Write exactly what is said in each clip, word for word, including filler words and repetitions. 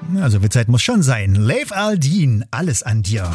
Also viel Zeit muss schon sein. Leif Aldin, alles an dir.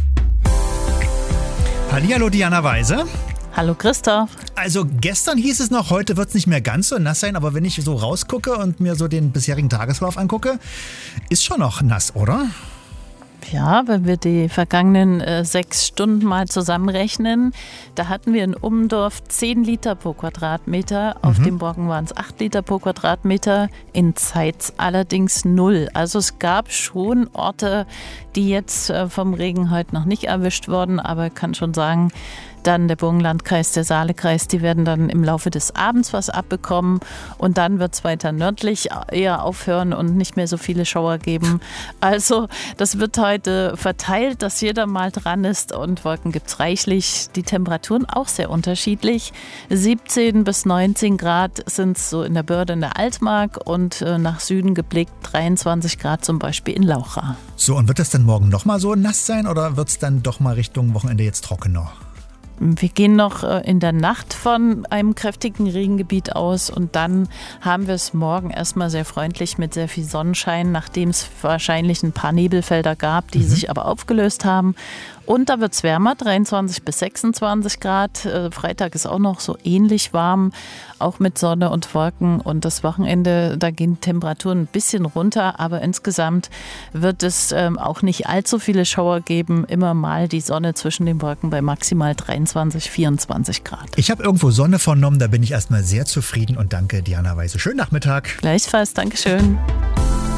Hallihallo Diana Weise. Hallo Christoph. Also gestern hieß es noch, heute wird es nicht mehr ganz so nass sein, aber wenn ich so rausgucke und mir so den bisherigen Tagesverlauf angucke, ist schon noch nass, oder? Ja, wenn wir die vergangenen äh, sechs Stunden mal zusammenrechnen, da hatten wir in Ummendorf zehn Liter pro Quadratmeter, auf Mhm. dem Borken waren es acht Liter pro Quadratmeter, in Zeitz allerdings null. Also es gab schon Orte, die jetzt äh, vom Regen heute noch nicht erwischt wurden, aber ich kann schon sagen, dann der Burgenlandkreis, der Saalekreis, die werden dann im Laufe des Abends was abbekommen und dann wird es weiter nördlich eher aufhören und nicht mehr so viele Schauer geben. Also das wird heute verteilt, dass jeder mal dran ist und Wolken gibt es reichlich. Die Temperaturen auch sehr unterschiedlich. siebzehn bis neunzehn Grad sind es so in der Börde in der Altmark und äh, nach Süden geblickt dreiundzwanzig Grad zum Beispiel in Laucha. So, und wird das dann morgen nochmal so nass sein oder wird es dann doch mal Richtung Wochenende jetzt trockener? Wir gehen noch in der Nacht von einem kräftigen Regengebiet aus und dann haben wir es morgen erstmal sehr freundlich mit sehr viel Sonnenschein, nachdem es wahrscheinlich ein paar Nebelfelder gab, die mhm. sich aber aufgelöst haben. Und da wird es wärmer, dreiundzwanzig bis sechsundzwanzig Grad. Freitag ist auch noch so ähnlich warm, auch mit Sonne und Wolken. Und das Wochenende, da gehen die Temperaturen ein bisschen runter, aber insgesamt wird es ähm, auch nicht allzu viele Schauer geben. Immer mal die Sonne zwischen den Wolken bei maximal dreiundzwanzig, vierundzwanzig Grad. Ich habe irgendwo Sonne vernommen, da bin ich erstmal sehr zufrieden und danke Diana Weise. Schönen Nachmittag. Gleichfalls, Dankeschön.